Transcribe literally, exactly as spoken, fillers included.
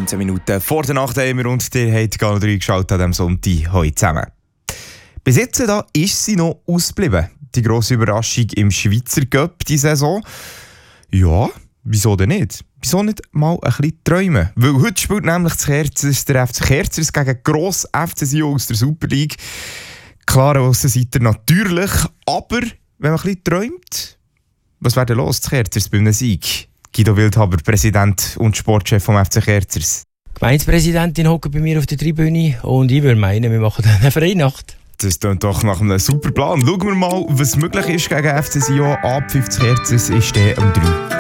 neunzehn Minuten vor der Nacht haben wir und ihr habt Kanal drei geschaut an diesem Sonntag heute zusammen. Bis jetzt da ist sie noch ausgeblieben. Die grosse Überraschung im Schweizer Cup diese Saison. Ja, wieso denn nicht? Wieso nicht mal ein bisschen träumen? Weil heute spielt nämlich das Kerzers, der F C Kerzers gegen gross F C Sion aus der Super League. Klar, Aussenseiter natürlich, aber wenn man ein bisschen träumt, was wäre denn los, das Kerzers bei einem Sieg? Guido Wildhaber, Präsident und Sportchef vom F C Kerzers. Die Gemeindepräsidentin hockt bei mir auf der Tribüne und ich würde meinen, wir machen dann eine Freinacht. Das klingt doch nach einem super Plan. Schauen wir mal, was möglich ist gegen F C Sion. Abpfiff des Kerzers ist der um drei.